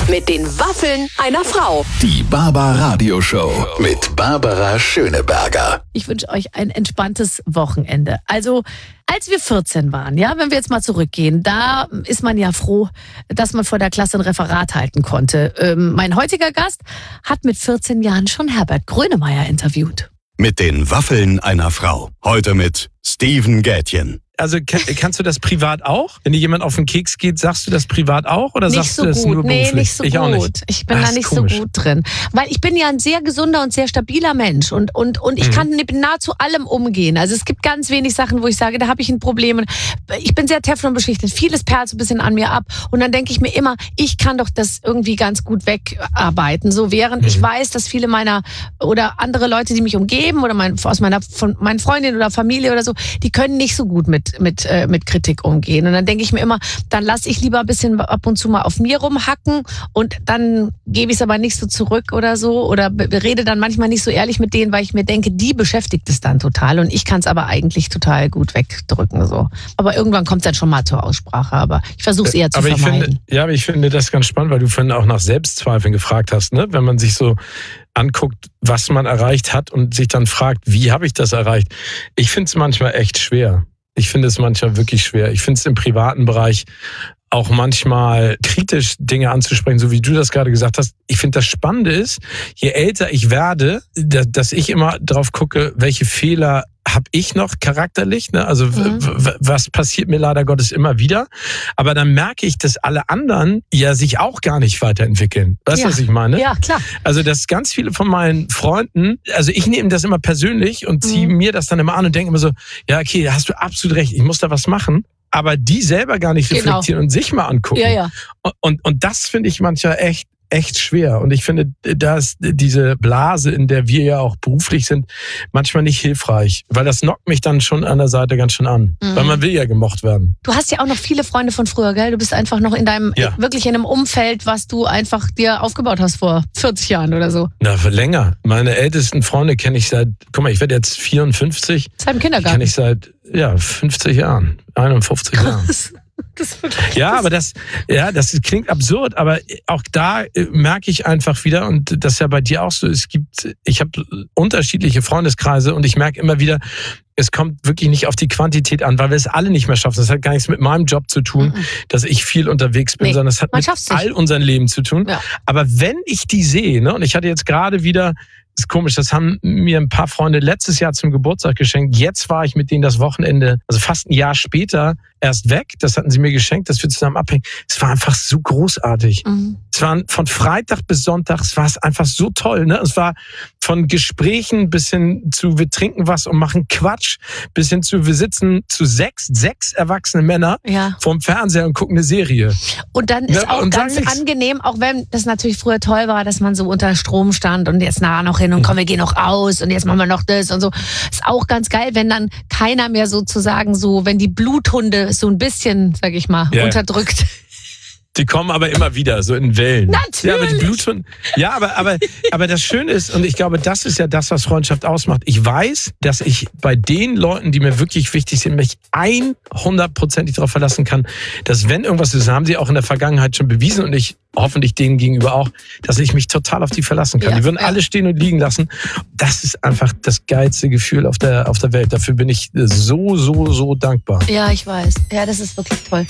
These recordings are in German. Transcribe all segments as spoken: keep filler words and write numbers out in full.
Mit den Waffeln einer Frau. Die Barbara-Radio-Show mit Barbara Schöneberger. Ich wünsche euch ein entspanntes Wochenende. Also, als wir vierzehn waren, ja, wenn wir jetzt mal zurückgehen, da ist man ja froh, dass man vor der Klasse ein Referat halten konnte. Ähm, mein heutiger Gast hat mit vierzehn Jahren schon Herbert Grönemeyer interviewt. Mit den Waffeln einer Frau. Heute mit Steven Gätjen. Also kannst du das privat auch? Wenn dir jemand auf den Keks geht, sagst du das privat auch? Oder nicht sagst so du das gut. nur beruflich? Nee, nicht so ich gut. Auch nicht. Ich bin Ach, da nicht komisch. so gut drin. Weil ich bin ja ein sehr gesunder und sehr stabiler Mensch. Und, und, und ich mhm. kann mit nahezu allem umgehen. Also es gibt ganz wenig Sachen, wo ich sage, da habe ich ein Problem. Und ich bin sehr Teflon beschichtet. Vieles perlt so ein bisschen an mir ab. Und dann denke ich mir immer, ich kann doch das irgendwie ganz gut wegarbeiten. So während mhm. ich weiß, dass viele meiner oder andere Leute, die mich umgeben oder mein, aus meiner von meinen Freundinnen oder Familie oder so, die können nicht so gut mit, mit, äh, mit Kritik umgehen. Und dann denke ich mir immer, dann lasse ich lieber ein bisschen ab und zu mal auf mir rumhacken und dann gebe ich es aber nicht so zurück oder so oder rede dann manchmal nicht so ehrlich mit denen, weil ich mir denke, die beschäftigt es dann total und ich kann es aber eigentlich total gut wegdrücken. So. Aber irgendwann kommt es dann schon mal zur Aussprache, aber ich versuche es eher zu aber ich vermeiden. Finde, ja, aber ich finde das ganz spannend, weil du vorhin auch nach Selbstzweifeln gefragt hast, ne? Wenn man sich so anguckt, was man erreicht hat und sich dann fragt, wie habe ich das erreicht? Ich finde es manchmal echt schwer. Ich finde es manchmal wirklich schwer. Ich finde es im privaten Bereich auch manchmal kritisch, Dinge anzusprechen, so wie du das gerade gesagt hast. Ich finde, das Spannende ist, je älter ich werde, dass ich immer drauf gucke, welche Fehler habe ich noch charakterlich, ne? Also mhm. w- was passiert mir leider Gottes immer wieder. Aber dann merke ich, dass alle anderen ja sich auch gar nicht weiterentwickeln. Weißt du, ja. was ich meine? Ja, klar. Also dass ganz viele von meinen Freunden, also ich nehme das immer persönlich und ziehe mhm. mir das dann immer an und denke immer so, ja okay, da hast du absolut recht, ich muss da was machen. Aber die selber gar nicht reflektieren genau. und sich mal angucken. Ja, ja. Und, und, und das finde ich manchmal echt echt schwer. Und ich finde, dass diese Blase, in der wir ja auch beruflich sind, manchmal nicht hilfreich. Weil das knockt mich dann schon an der Seite ganz schön an. Mhm. Weil man will ja gemocht werden. Du hast ja auch noch viele Freunde von früher, gell? Du bist einfach noch in deinem, ja. wirklich in einem Umfeld, was du einfach dir aufgebaut hast vor vierzig Jahren oder so. Na, für länger. Meine ältesten Freunde kenne ich seit, guck mal, ich werde jetzt vierundfünfzig. Seit dem Kindergarten. Kenne ich seit, ja, fünfzig Jahren. einundfünfzig Jahren. Das ja, aber das, ja, das klingt absurd, aber auch da äh, merke ich einfach wieder, und das ist ja bei dir auch so, es gibt, ich habe unterschiedliche Freundeskreise und ich merke immer wieder, es kommt wirklich nicht auf die Quantität an, weil wir es alle nicht mehr schaffen. Das hat gar nichts mit meinem Job zu tun, mhm. dass ich viel unterwegs bin, nee, sondern es hat mit all unserem Leben zu tun. Ja. Aber wenn ich die sehe, ne, und ich hatte jetzt gerade wieder, ist komisch, das haben mir ein paar Freunde letztes Jahr zum Geburtstag geschenkt. Jetzt war ich mit denen das Wochenende, also fast ein Jahr später, erst weg. Das hatten sie mir geschenkt, dass wir zusammen abhängen. Es war einfach so großartig. Mhm. Es war von Freitag bis Sonntag, es war einfach so toll. Ne? Es war von Gesprächen bis hin zu, wir trinken was und machen Quatsch, bis hin zu, wir sitzen zu sechs, sechs erwachsene Männer ja. vorm Fernseher und gucken eine Serie. Und dann ist ja, auch ganz angenehm, auch wenn das natürlich früher toll war, dass man so unter Strom stand und jetzt nachher noch hin und komm, wir gehen noch aus und jetzt machen wir noch das und so. Ist auch ganz geil, wenn dann keiner mehr sozusagen so, wenn die Bluthunde so ein bisschen, sag ich mal, ja. unterdrückt. Die kommen aber immer wieder, so in Wellen. Natürlich. Ja, aber die Bluthunde. Ja, aber, aber, aber das Schöne ist, und ich glaube, das ist ja das, was Freundschaft ausmacht. Ich weiß, dass ich bei den Leuten, die mir wirklich wichtig sind, mich hundertprozentig darauf verlassen kann, dass wenn irgendwas ist, haben sie auch in der Vergangenheit schon bewiesen und ich hoffentlich denen gegenüber auch, dass ich mich total auf die verlassen kann. Ja, die würden ja. alle stehen und liegen lassen. Das ist einfach das geilste Gefühl auf der, auf der Welt. Dafür bin ich so, so, so dankbar. Ja, ich weiß. Ja, das ist wirklich toll.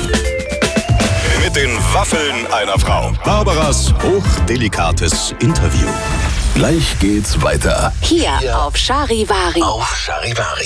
Mit den Waffeln einer Frau. Barbaras hochdelikates Interview. Gleich geht's weiter. Hier auf Charivari. Auf Charivari.